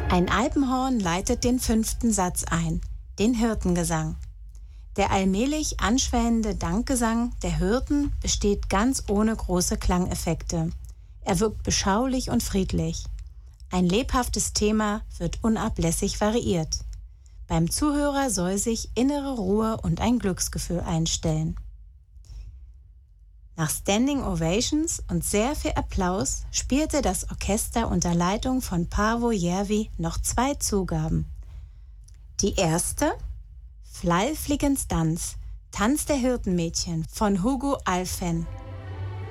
Ein Alpenhorn leitet den 5. Satz ein, den Hirtengesang. Der allmählich anschwellende Dankgesang der Hirten besteht ganz ohne große Klangeffekte. Er wirkt beschaulich und friedlich. Ein lebhaftes Thema wird unablässig variiert. Beim Zuhörer soll sich innere Ruhe und ein Glücksgefühl einstellen. Nach Standing Ovations und sehr viel Applaus spielte das Orchester unter Leitung von Paavo Järvi noch 2 Zugaben. Die erste, Flalfligens Dans, Tanz der Hirtenmädchen von Hugo Alphen.